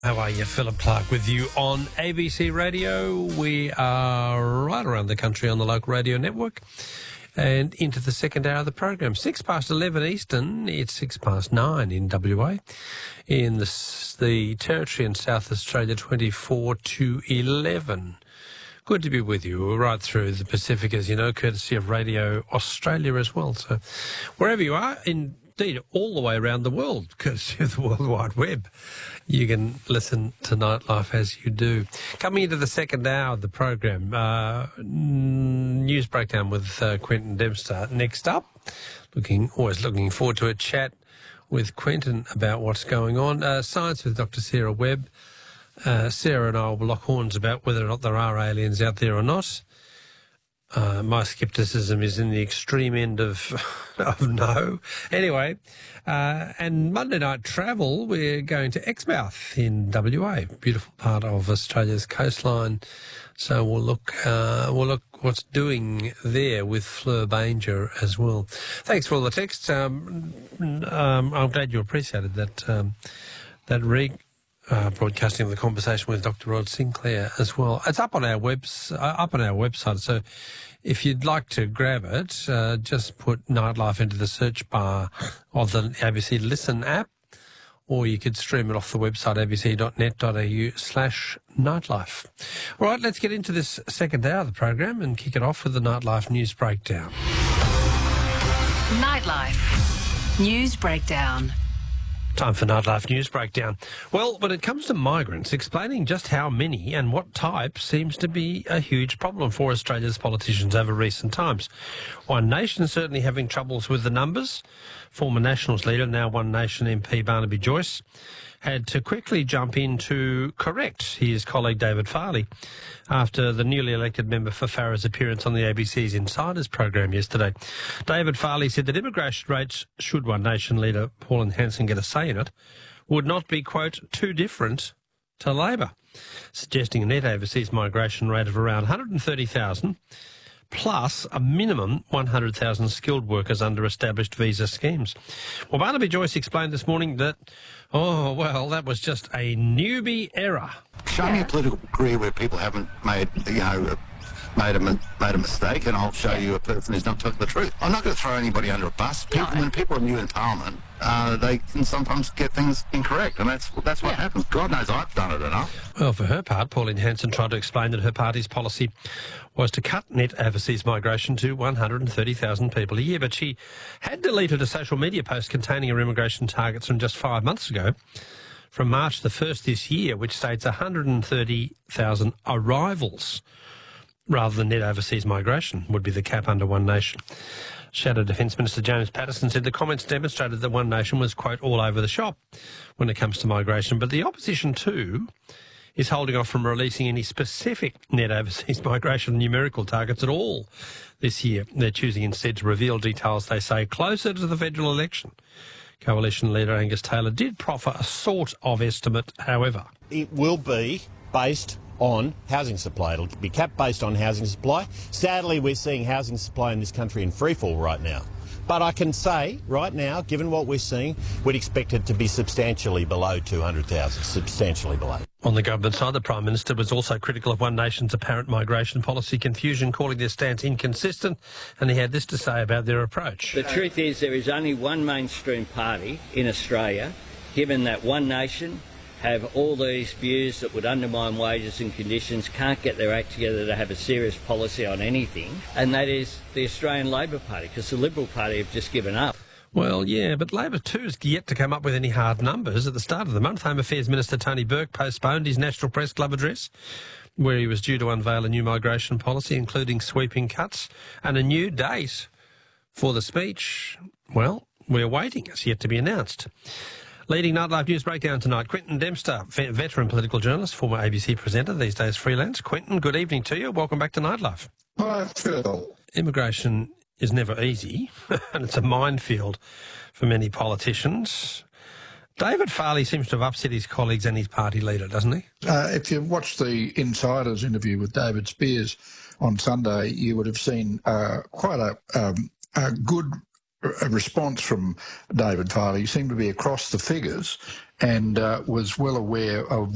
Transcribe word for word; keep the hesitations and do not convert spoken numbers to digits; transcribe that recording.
How are you? Philip Clark with you on A B C Radio. We are right around the country on the local radio network and into the second hour of the program. Six past eleven Eastern, it's six past nine in W A. In the, the Territory in South Australia, twenty-four to eleven. Good to be with you. We're right through the Pacific, as you know, courtesy of Radio Australia as well. So wherever you are, indeed all the way around the world, courtesy of the World Wide Web, you can listen to Nightlife as you do. Coming into the second hour of the program, uh, news breakdown with uh, Quentin Dempster. Next up, looking always looking forward to a chat with Quentin about what's going on. Uh, science with Doctor Sarah Webb. Uh, Sarah and I will lock horns about whether or not there are aliens out there or not. Uh, my scepticism is in the extreme end of, of no. Anyway, uh, and Monday Night Travel, we're going to Exmouth in W A, beautiful part of Australia's coastline. So we'll look, uh, we'll look what's doing there with Fleur Banger as well. Thanks for all the texts. Um, um, I'm glad you appreciated that, um, that re. Uh, broadcasting the conversation with Doctor Rod Sinclair as well. It's up on our webs, uh, up on our website. So, if you'd like to grab it, uh, just put Nightlife into the search bar of the A B C Listen app, or you could stream it off the website abc.net.au slash nightlife. All right, let's get into this second hour of the program and kick it off with the Nightlife News Breakdown. Nightlife News Breakdown. Time for Nightlife News Breakdown. Well, when it comes to migrants, explaining just how many and what type seems to be a huge problem for Australia's politicians over recent times. One Nation certainly having troubles with the numbers. Former Nationals leader, now One Nation M P Barnaby Joyce, had to quickly jump in to correct his colleague David Farley after the newly elected member for Farrer's appearance on the A B C's Insiders program yesterday. David Farley said that immigration rates, should One Nation leader Pauline Hanson get a say in it, would not be, quote, too different to Labor, suggesting a net overseas migration rate of around one hundred thirty thousand plus a minimum one hundred thousand skilled workers under established visa schemes. Well, Barnaby Joyce explained this morning that, oh, well, that was just a newbie error. Show me a political career where people haven't made, you know, made a, made a mistake, and I'll show you a person who's not telling the truth. I'm not going to throw anybody under a bus. People, no. When people are new in Parliament, uh, they can sometimes get things incorrect, and that's that's what yeah. happens. God knows I've done it enough. Well, for her part, Pauline Hanson tried to explain that her party's policy was to cut net overseas migration to one hundred thirty thousand people a year, but she had deleted a social media post containing her immigration targets from just five months ago, from March the first this year, which states one hundred thirty thousand arrivals rather than net overseas migration would be the cap under One Nation. Shadow Defence Minister James Patterson said the comments demonstrated that One Nation was, quote, all over the shop when it comes to migration, but the opposition too is holding off from releasing any specific net overseas migration numerical targets at all this year. They're choosing instead to reveal details, they say, closer to the federal election. Coalition leader Angus Taylor did proffer a sort of estimate, however. It will be based on housing supply. It'll be capped based on housing supply. Sadly, we're seeing housing supply in this country in freefall right now. But I can say, right now, given what we're seeing, we'd expect it to be substantially below two hundred thousand, substantially below. On the government side, the Prime Minister was also critical of One Nation's apparent migration policy confusion, calling their stance inconsistent, and he had this to say about their approach. The truth is there is only one mainstream party in Australia, given that One Nation have all these views that would undermine wages and conditions, can't get their act together to have a serious policy on anything, and that is the Australian Labor Party, because the Liberal Party have just given up. Well, yeah, but Labor too has yet to come up with any hard numbers. At the start of the month, Home Affairs Minister Tony Burke postponed his National Press Club address, where he was due to unveil a new migration policy, including sweeping cuts, and a new date for the speech. Well, we're waiting. It's yet to be announced. Leading Nightlife News Breakdown tonight, Quentin Dempster, veteran political journalist, former A B C presenter, these days freelance. Quentin, good evening to you. Welcome back to Nightlife. Hi, Phil. Immigration is never easy, and it's a minefield for many politicians. David Farley seems to have upset his colleagues and his party leader, doesn't he? Uh, if you watched the Insiders interview with David Spears on Sunday, you would have seen uh, quite a, um, a good a response from David Farley. He seemed to be across the figures and uh, was well aware of